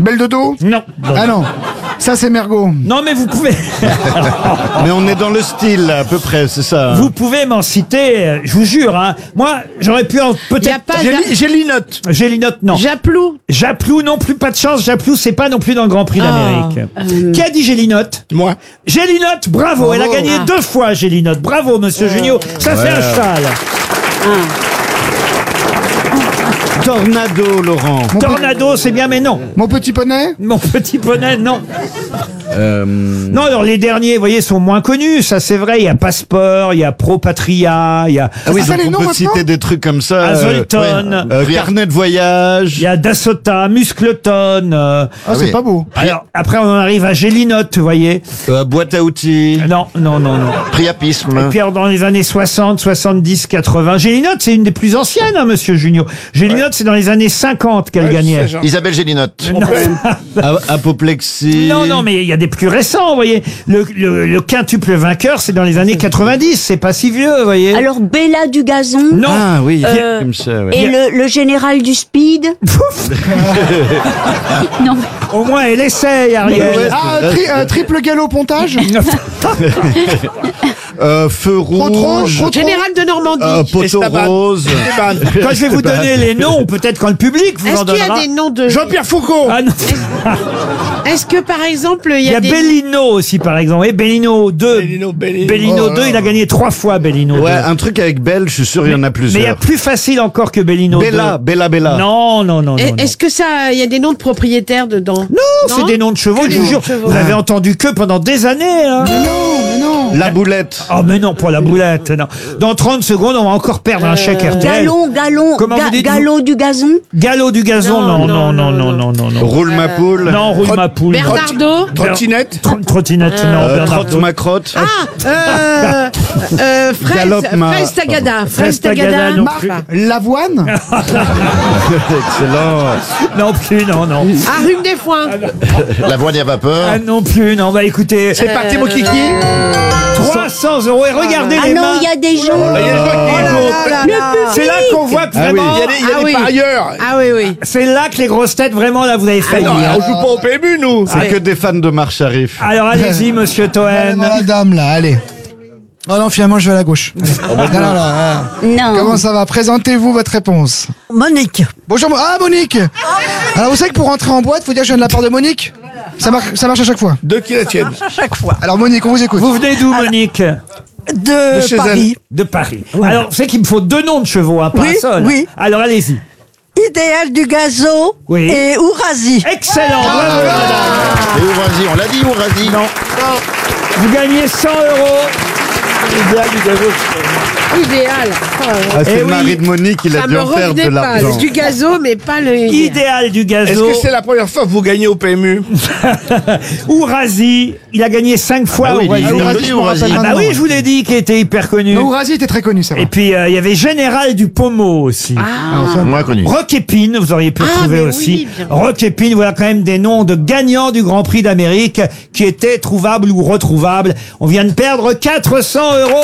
Belle de dos? Non. Ah non, ça c'est Mergo. Non, mais vous pouvez... Mais on est dans le style, là, à peu près, c'est ça. Hein. Vous pouvez m'en citer, je vous jure. Hein. Moi, j'aurais pu Y a peut-être... pas Gélinote. Gélinote, non. Japlou. Japlou, non plus, pas de chance. Japlou, c'est pas non plus dans le Grand Prix d'Amérique. Qui a dit Gélinote? Moi. Gélinote, bravo. Elle a gagné 2 fois, Gélinote. Bravo, monsieur Junio. Ça fait un cheval. Tornado, Laurent. Tornado, c'est bien, mais non. Mon petit poney? Mon petit poney, non. Non, alors les derniers, vous voyez, sont moins connus, ça c'est vrai. Il y a Passeport, il y a Pro Patria, il y a Ah oui, ça, donc les on noms peut maintenant citer des trucs comme ça. Azolton, Carnet de voyage. il y a Dasota, Muscleton. Ah, c'est oui. pas beau. Alors, après, on en arrive à Gélinote, vous voyez. Boîte à outils. Non. Priapisme. Et puis, alors, dans les années 60, 70, 80, Gélinote, c'est une des plus anciennes, hein, monsieur Junio. Gélinote, c'est dans les années 50 qu'elle gagnait. Isabelle Gélinote. Apoplexie. Non, mais il y a des plus récents, vous voyez. Le quintuple vainqueur, c'est dans les années 90, c'est pas si vieux, vous voyez. Alors, Bella du gazon. Non. Ah oui, comme ça, ouais. Et le général du speed. Non. Au moins, elle essaye, Ariel. Ah, triple galop pontage? Feu Trop trop, rouge. trop trop. Général de Normandie. Poteau rose. Quand je vais vous donner les noms, peut-être quand le public vous en Est-ce qu'il y donnera. a des noms de... Jean-Pierre Foucault. Ah non. Est-ce que, par exemple, il Il y y a a des... Bellino aussi, par exemple. Et Bellino 2. Bellino 2, il a gagné 3 fois, Bellino 2. Ouais, un truc avec Belle, je suis sûr, il y en a Mais il y a plusieurs. plus facile encore que Bellino 2. Bella. Non. Est-ce que ça, il y a des noms de propriétaires dedans? Non, c'est des noms de chevaux, Que je vous des jure. noms de chevaux. Vous avez entendu que pendant des années. Hein. Mais non. La boulette. Oh, mais non, pas la boulette. Non. Dans 30 secondes, on va encore perdre un chèque RTL. Galon. Comment vous dites, Galop du gazon. Galop du gazon, non. Roule ma poule. Non, roule ma poule. Bernardo. Trottinette. Trottinette, non. Trotte Bernardo. ma crotte. Fraise Tagada. Fraise Tagada, non plus. L'avoine. Excellent. Non plus, non. Ah, rhume des foins. La voile à vapeur. Ah non plus, non. Bah écoutez, C'est parti mon kiki. 300 €. Et regardez Ah les non, mains. il y a des gens. C'est là qu'on voit que vraiment. Il y a des parieurs. Ah oui. C'est là que les grosses têtes, vraiment, là, vous avez failli. Non, on joue pas au PMU, nous. C'est que des fans de marche arrive. Alors allez-y, monsieur Toen. La dame, là, allez. Oh non, finalement, je vais à la gauche. Non. Comment ça va? Présentez-vous votre réponse. Monique. Bonjour. Ah, Monique. Alors, vous savez que pour rentrer en boîte, faut dire que je viens de la part de Monique? Ça marche à chaque fois. De qui la tienne? Chaque fois. Alors, Monique, on vous écoute. Vous venez d'où, Monique? De chez Paris. De Paris. Alors, c'est qu'il me faut 2 noms de chevaux, hein, pas Oui, un seul. oui. Alors, allez-y. Idéal du gazo. Oui. Et Ourasi. Excellent. Bravo, madame. Et Ourasi, on l'a dit, Ourasi. Non. Vous gagnez 100 €. Idéal. Ah, c'est Eh le oui. mari de Monique, il a Ça dû me en faire revenait de pas. l'argent. Du gazo, mais pas le... Idéal du Est-ce gazo. que c'est la première fois que vous gagnez au PMU? Ourasi, il a gagné 5 fois. Ah oui, Ourasi. il est Ourasi, connu, je me Ourasi. rappelle Ah bah maintenant. oui, je vous l'ai dit qu'il était hyper connu. Non, Ourasi était très connu, ça va. Et puis, il y avait Général du Pommeau aussi. Moins connu. Rock Épine, vous auriez pu trouver mais aussi. oui, bien. Rock Épine, voilà quand même des noms de gagnants du Grand Prix d'Amérique qui étaient trouvables ou retrouvables. On vient de perdre 400 €.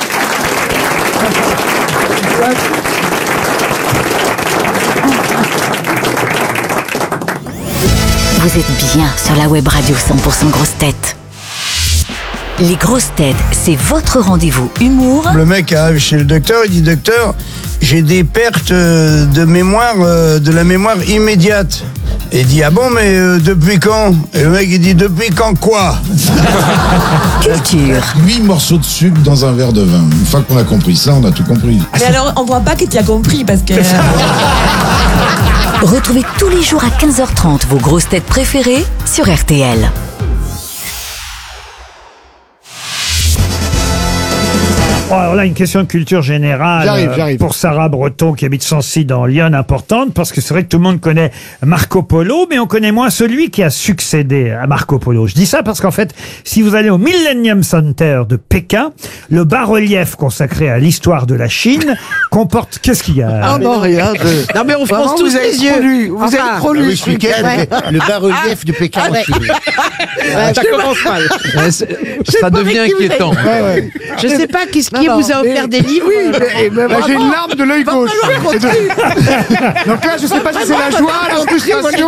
Vous êtes bien sur la web radio 100% grosses têtes. Les grosses têtes, c'est votre rendez-vous humour Le mec arrive chez le docteur, il dit docteur, j'ai des pertes de mémoire, de la mémoire immédiate. Et il dit ah bon mais depuis quand? Et le mec il dit depuis quand quoi? culture. 8 morceaux de sucre dans un verre de vin. Une fois qu'on a compris ça, on a tout compris. Mais alors, on voit pas que tu as compris parce que. Retrouvez tous les jours à 15h30 vos grosses têtes préférées sur RTL. Bon, alors là, une question de culture générale. J'arrive. Pour Sarah Breton, qui habite Sancy dans Lyon, importante, parce que c'est vrai que tout le monde connaît Marco Polo, mais on connaît moins celui qui a succédé à Marco Polo. Je dis ça parce qu'en fait, si vous allez au Millennium Center de Pékin, le bas-relief consacré à l'histoire de la Chine comporte... Qu'est-ce qu'il y a? Ah non, rien. Non, mais on fronce tous les yeux. Vous êtes trop lu. Le bas-relief du Pékin en Chine. Ça commence mal. Ça devient inquiétant. Je sais pas qu'est-ce Qui vous a offert des livres? Oui, mais Là, j'ai une larme de l'œil gauche. Donc là, je sais pas si c'est la joie, la frustration,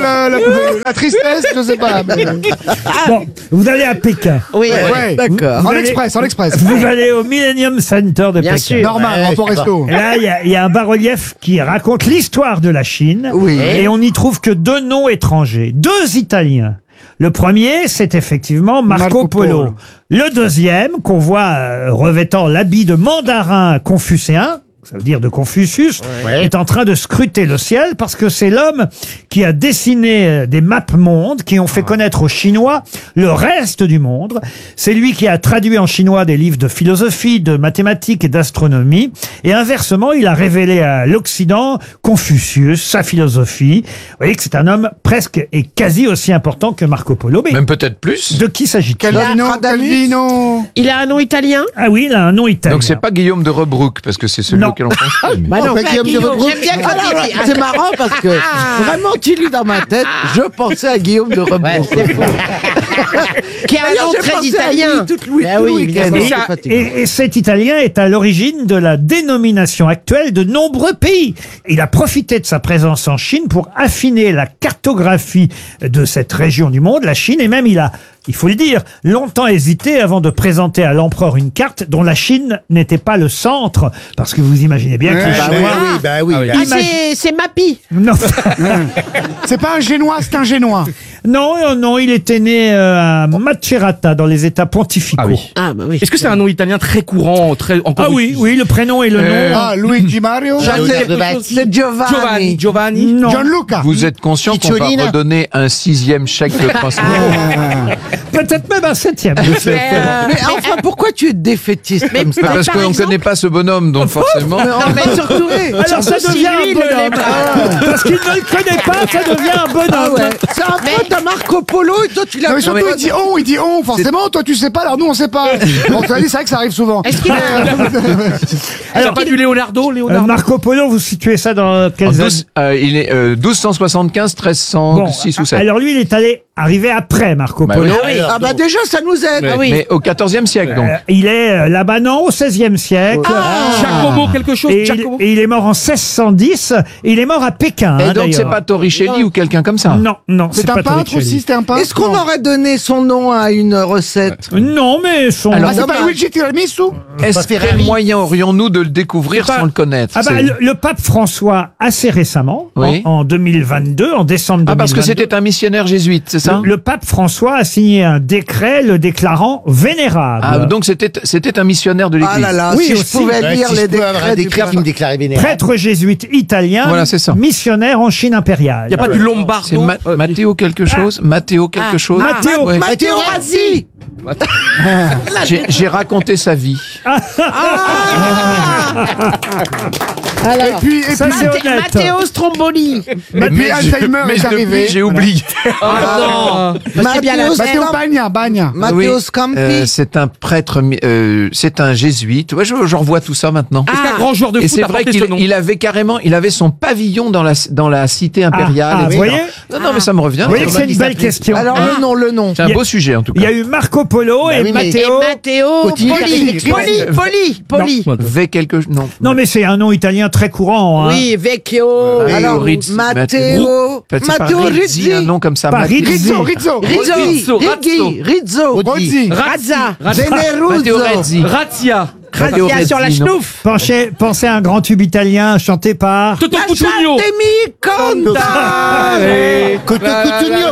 la tristesse, je sais pas. mais- Bon, vous allez à Pékin. Oui, Ouais. d'accord. En allez- express, en express. Vous allez au Millennium Center de Bien Pékin. sûr. Normal, rapport resto. Et là, il y a un bas-relief qui raconte l'histoire de la Chine. Oui. Et on n'y trouve que 2 noms étrangers. 2 Italiens. Le premier, c'est effectivement Marco Marco Polo. Polo. Le deuxième, qu'on voit revêtant l'habit de mandarin confucéen, ça veut dire de Confucius, est en train de scruter le ciel parce que c'est l'homme qui a dessiné des maps mondes qui ont fait connaître aux Chinois le reste du monde. C'est lui qui a traduit en chinois des livres de philosophie, de mathématiques et d'astronomie. Et inversement, il a révélé à l'Occident Confucius, sa philosophie. Vous voyez que c'est un homme presque et quasi aussi important que Marco Polo. Mais Même peut-être plus. de qui s'agit-il? Calvino. Il a un nom italien? Ah oui, il a un nom italien. Donc c'est pas Guillaume de Rebrouck, parce que c'est celui Non. auquel on pense. Bah non, Pas Guillaume de Rebrouck. j'aime bien quand Alors, il dit- c'est marrant parce que vraiment, tu lis dans ma tête, je pensais à Guillaume de Rebrouck. Ouais, c'est fou. Qui a un D'ailleurs, nom j'ai très pensé à lui italien. tout le Bah oui, week-end. évidemment. C'est fatigant. Et cet Italien est à l'origine de la dénomination actuelle de nombreux pays. Il a profité de sa présence en Chine pour affiner la cartographie de cette région du monde, la Chine, et même il faut le dire, longtemps hésité avant de présenter à l'empereur une carte dont la Chine n'était pas le centre, parce que vous imaginez bien que les Bah oui, Chinois... oui, bah oui. Ah, c'est Mappy. Non. C'est pas un génois, c'est un génois. non, il était né à Macerata, dans les États pontificaux. Ah oui. Ah bah oui. Est-ce que c'est un nom italien très courant, très encore Ah oui, le prénom et le nom. Ah, Luigi Mario. C'est Giovanni. Giovanni. Non. Gianluca. Vous êtes conscient qu'on va Picciolina. redonner un 6e chèque de 300 €? Peut-être même un 7e. Mais enfin, pourquoi tu es défaitiste comme ça? Parce qu'on ne connaît pas ce bonhomme, donc forcément. Mais surtout, Alors ça surtout si devient lui, un il ne l'est bonhomme. pas. Parce qu'il ne le connaît pas, ça devient un bonhomme. Ah ouais. C'est un pote à Marco Polo et toi tu l'as Non, mais surtout, il dit on, forcément, toi tu sais pas, alors nous on sait pas. Bon, ça dit, c'est vrai que ça arrive souvent. Est-ce qu'il a... Alors pas du Leonardo. Marco Polo, vous situez ça dans quelles années? Il est 1275, 1306 ou 7. Alors lui, il est arrivé après Marco Bah Polo. oui. Ah bah déjà, ça nous aide. Ah oui. Mais au 14e siècle, donc. Il est là-bas, non, au 16e siècle. Giacomo quelque chose. Giacomo. Et il est mort en 1610. Et il est mort à Pékin. Et hein, donc c'est d'ailleurs. pas Torricelli ou quelqu'un comme ça? Non, C'est un pas peintre Torricelli. aussi, c'était un peintre. Est-ce qu'on aurait donné son nom à une recette? Non, mais son... Alors, Ah, c'est pas Luigi Tiramisu? Est-ce quel moyen aurions-nous de le découvrir sans le connaître? Ah bah, le pape François, assez récemment, Oui. en 2022, en décembre 2022... Ah, parce que c'était un missionnaire jésuite, c'est ça? Le pape François a signé un décret le déclarant vénérable. Ah, donc c'était un missionnaire de l'Église. Ah là là, Oui, si aussi. je pouvais lire si les je peux avoir un décrets du décret qui me déclarait vénérable. Prêtre jésuite italien, Voilà, c'est ça. missionnaire en Chine impériale. Il n'y a pas du Lombardo. C'est Matteo quelque chose? Matteo quelque chose? Matteo. Ouais. Matteo Razzi. J'ai raconté sa vie. Et puis, Ça, c'est honnête. Matteo Stromboli. puis Alzheimer mais est arrivé. depuis, j'ai oublié. C'est bien la Matteo Bagna. Matteo Scampi. C'est un prêtre, c'est un jésuite. Ouais, je revois tout ça maintenant. Est-ce qu'un grand joueur de Et foot c'est a vrai porté ce nom? qu'il avait carrément, il avait son pavillon dans la cité impériale. Ah, etc. vous voyez Non, mais ça me revient. Vous voyez que c'est une belle question. Alors le nom. C'est un beau sujet en tout Il y cas. a eu Marco Polo et oui, mais- Matteo. Matteo Poli. V quelque non. Non, mais c'est un nom italien très courant. Hein. Oui, Vecchio. Alors, Rizzi, Matteo. En fait, c'est pas Matteo Rizzi, Rizzi. un nom comme ça. Pas Matteo- Rizzi. Rizzo. Rizzo. Rozzi. Razza. Matteo Rizzi. Razzia. Matteo Razzia sur la Rizzi, non. schnouf. Pensez à un grand tube italien chanté par... Toto Cutugno. Lasciatemi contare. Cutugno.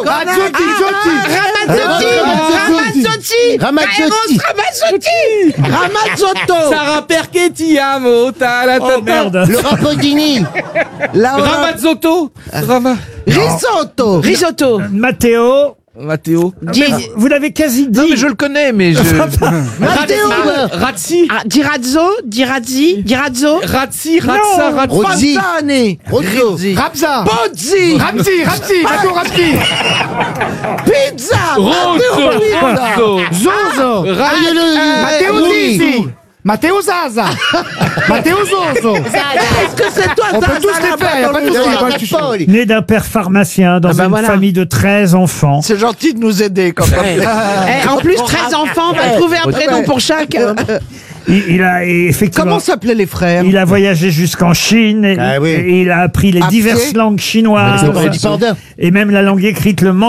Ramazzotti. Ramazzotto. Sarah Perchetti, amo. Oh merde. Le Rapodini. Ramazzotto. Risotto. Risotto. Matteo. Matteo. Vous l'avez quasi dit. Non, mais je le connais, mais je. Matteo. Razzi. Ah, Dirazzo. Razzi. Razza. Rozzi. Fontane. Rozzo. Rapsa. Pozzi. Ramzi. Matteo Rapsi. Pizza. Rosso. Zozo. Matteo Zizi. Matteo Zaza. Matteo Zozo. Est-ce que c'est toi On peut tous les faire, y a pas de souci. Né d'un père pharmacien dans une voilà. famille de 13 enfants. C'est gentil de nous aider quand même. En plus, 13 enfants, on va trouver un prénom pour chaque. Il a effectivement. Comment s'appelaient les frères? Il a voyagé jusqu'en Chine et, Ah oui. et il a appris les À diverses pied langues chinoises C'est Freddy Pardin. et même la langue écrite, le